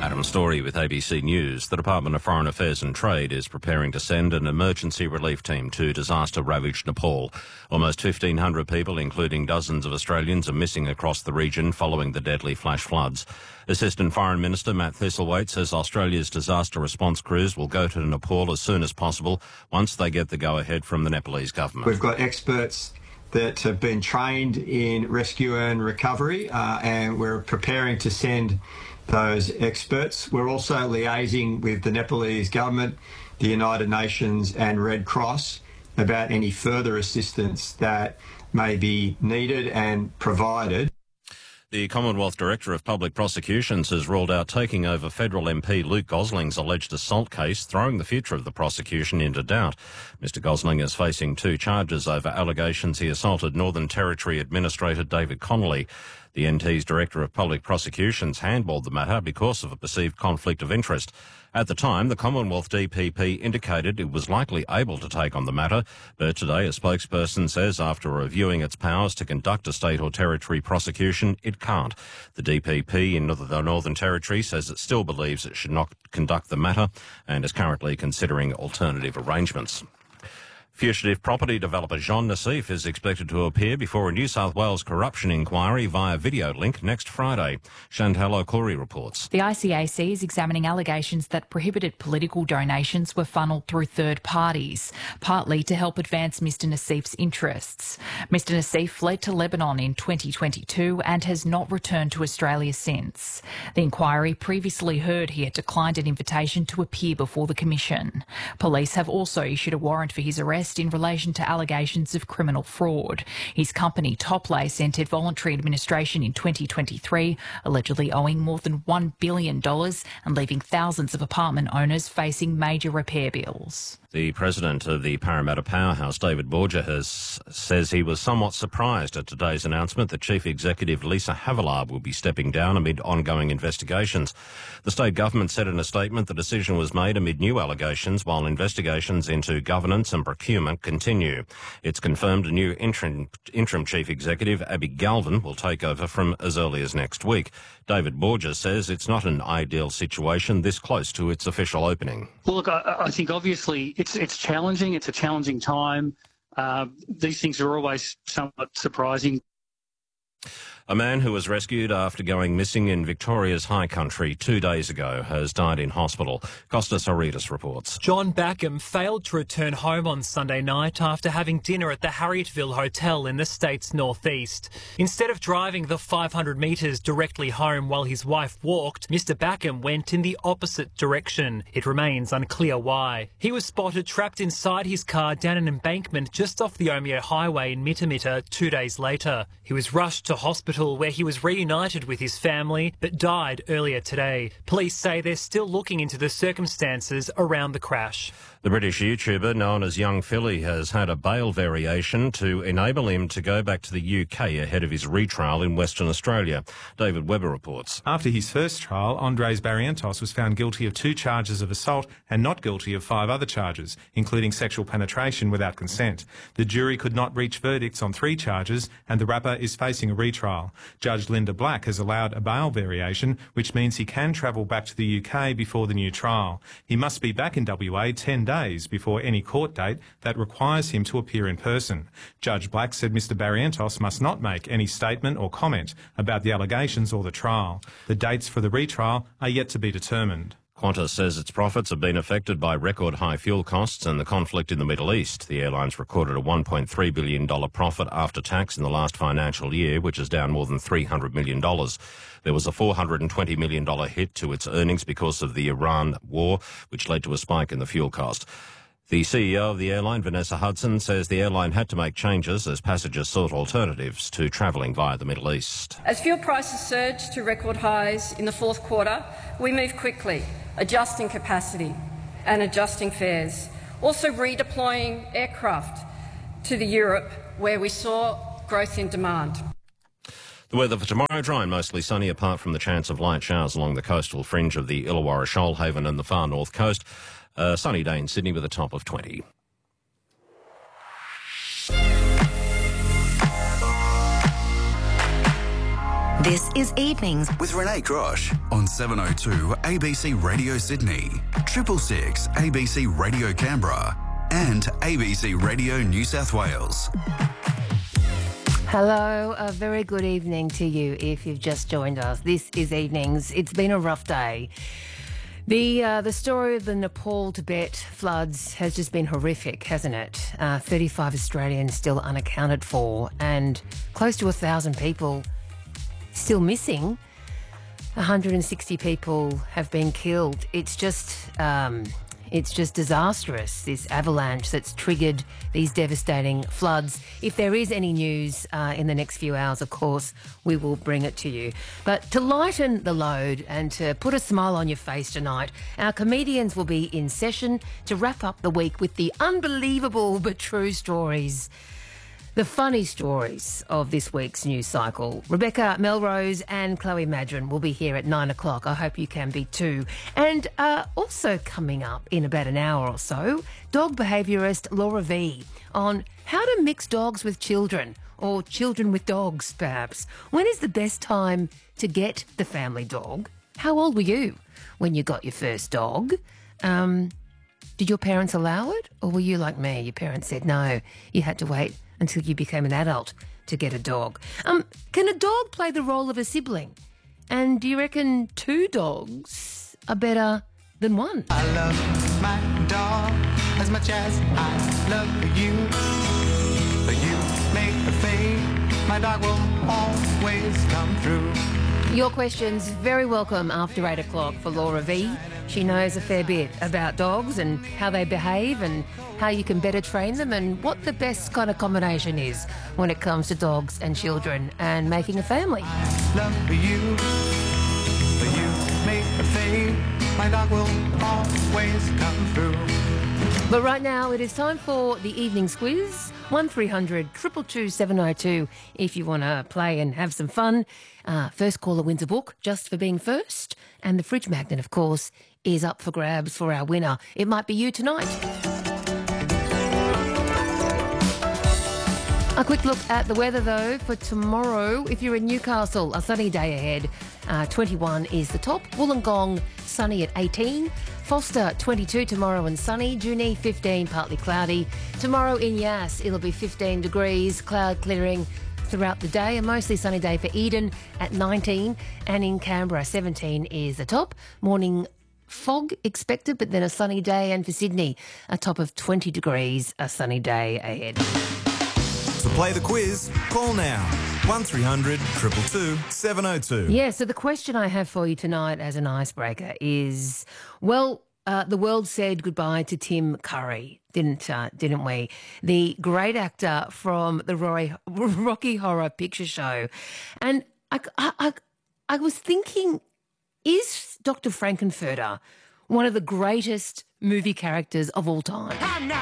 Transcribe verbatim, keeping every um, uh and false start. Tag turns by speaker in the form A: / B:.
A: Adam Story with A B C News. The Department of Foreign Affairs and Trade is preparing to send an emergency relief team to disaster-ravaged Nepal. Almost fifteen hundred people, including dozens of Australians, are missing across the region following the deadly flash floods. Assistant Foreign Minister Matt Thistlethwaite says Australia's disaster response crews will go to Nepal as soon as possible once they get the go-ahead from the Nepalese government.
B: We've got experts that have been trained in rescue and recovery, uh, and we're preparing to send those experts. We're also liaising with the Nepalese government, the United Nations and Red Cross about any further assistance that may be needed and provided.
A: The Commonwealth Director of Public Prosecutions has ruled out taking over federal M P Luke Gosling's alleged assault case, throwing the future of the prosecution into doubt. Mister Gosling is facing two charges over allegations he assaulted Northern Territory Administrator David Connolly. The N T's Director of Public Prosecutions handballed the matter because of a perceived conflict of interest. At the time, the Commonwealth D P P indicated it was likely able to take on the matter, but today a spokesperson says after reviewing its powers to conduct a state or territory prosecution, it can't. The D P P in the Northern Territory says it still believes it should not conduct the matter and is currently considering alternative arrangements. Fugitive property developer Jean Nassif is expected to appear before a New South Wales corruption inquiry via video link next Friday. Chantal O'Clory reports.
C: The I C A C is examining allegations that prohibited political donations were funneled through third parties, partly to help advance Mister Nassif's interests. Mister Nassif fled to Lebanon in twenty twenty-two and has not returned to Australia since. The inquiry previously heard he had declined an invitation to appear before the Commission. Police have also issued a warrant for his arrest in relation to allegations of criminal fraud. His company Toplace entered voluntary administration in twenty twenty-three, allegedly owing more than one billion dollars and leaving thousands of apartment owners facing major repair bills.
A: The president of the Parramatta Powerhouse, David Borger, has, says he was somewhat surprised at today's announcement that Chief Executive Lisa Havillard will be stepping down amid ongoing investigations. The state government said in a statement the decision was made amid new allegations while investigations into governance and procurement continue. It's confirmed a new interim, interim Chief Executive, Abby Galvin, will take over from as early as next week. David Borger says it's not an ideal situation this close to its official opening.
D: Well, look, I, I think obviously it's it's challenging. It's a challenging time. Uh, these things are always somewhat surprising.
A: A man who was rescued after going missing in Victoria's high country two days ago has died in hospital. Costas Aridis reports.
E: John Backham failed to return home on Sunday night after having dinner at the Harrietville Hotel in the state's northeast. Instead of driving the five hundred metres directly home while his wife walked, Mister Backham went in the opposite direction. It remains unclear why. He was spotted trapped inside his car down an embankment just off the Omeo Highway in Mittamitta two days later. He was rushed to hospital where he was reunited with his family but died earlier today. Police say they're still looking into the circumstances around the crash.
A: The British YouTuber known as Young Philly has had a bail variation to enable him to go back to the U K ahead of his retrial in Western Australia. David Webber reports.
F: After his first trial, Andres Barrientos was found guilty of two charges of assault and not guilty of five other charges, including sexual penetration without consent. The jury could not reach verdicts on three charges and the rapper is facing a retrial. Judge Linda Black has allowed a bail variation, which means he can travel back to the U K before the new trial. He must be back in W A ten days before any court date that requires him to appear in person. Judge Black said Mister Barrientos must not make any statement or comment about the allegations or the trial. The dates for the retrial are yet to be determined.
A: Qantas says its profits have been affected by record high fuel costs and the conflict in the Middle East. The airlines recorded a one point three billion dollars profit after tax in the last financial year, which is down more than three hundred million dollars. There was a four hundred twenty million dollars hit to its earnings because of the Iran war, which led to a spike in the fuel cost. The C E O of the airline, Vanessa Hudson, says the airline had to make changes as passengers sought alternatives to travelling via the Middle East.
G: As fuel prices surged to record highs in the fourth quarter, we moved quickly, adjusting capacity and adjusting fares, also redeploying aircraft to the Europe where we saw growth in demand.
A: The weather for tomorrow, dry and mostly sunny apart from the chance of light showers along the coastal fringe of the Illawarra, Shoalhaven and the far north coast. A sunny day in Sydney with a top of twenty.
H: This is Evenings
I: with Renee Grosh on seven oh two A B C Radio Sydney, Triple Six A B C Radio Canberra, and A B C Radio New South Wales.
J: Hello, a very good evening to you if you've just joined us. This is Evenings. It's been a rough day. The uh, the story of the Nepal-Tibet floods has just been horrific, hasn't it? Uh, thirty-five Australians still unaccounted for and close to one thousand people still missing. one hundred sixty people have been killed. It's just um, it's just disastrous, this avalanche that's triggered these devastating floods. If there is any news uh, in the next few hours, of course, we will bring it to you. But to lighten the load and to put a smile on your face tonight, our comedians will be in session to wrap up the week with the unbelievable but true stories. The funny stories of this week's news cycle. Rebecca Melrose and Chloe Madron will be here at nine o'clock. I hope you can be too. And uh, also coming up in about an hour or so, dog behaviourist Laura V on how to mix dogs with children, or children with dogs, perhaps. When is the best time to get the family dog? How old were you when you got your first dog? Um, did your parents allow it? Or were you like me? Your parents said no, you had to wait until you became an adult to get a dog. Um, can a dog play the role of a sibling? And do you reckon two dogs are better than one?
K: I love my dog as much as I love you. You make a fade, my dog will always come through.
J: Your questions very welcome after eight o'clock for Laura V. She knows a fair bit about dogs and how they behave and how you can better train them and what the best kind of combination is when it comes to dogs and children and making a family.
K: I love you, you make a fade, my dog will always come through.
J: But right now it is time for the evening squiz. one three hundred two two two seven oh two if you want to play and have some fun. Uh, first caller wins a book just for being first. And the fridge magnet, of course, is up for grabs for our winner. It might be you tonight. A quick look at the weather, though, for tomorrow. If you're in Newcastle, a sunny day ahead. Uh, twenty-one is the top. Wollongong, sunny at eighteen. Foster, twenty-two tomorrow and sunny. Junee, fifteen, partly cloudy. Tomorrow in Yass, it'll be fifteen degrees, cloud clearing throughout the day. A mostly sunny day for Eden at nineteen. And in Canberra, seventeen is the top. Morning fog expected, but then a sunny day. And for Sydney, a top of twenty degrees, a sunny day ahead.
L: To play the quiz, call now. one three hundred two two two seven oh two.
J: Yeah, so the question I have for you tonight as an icebreaker is, well, uh, the world said goodbye to Tim Curry, didn't uh, didn't we? The great actor from the Roy, Rocky Horror Picture Show. And I, I, I, I was thinking, is Doctor Frankenfurter one of the greatest movie characters of all time?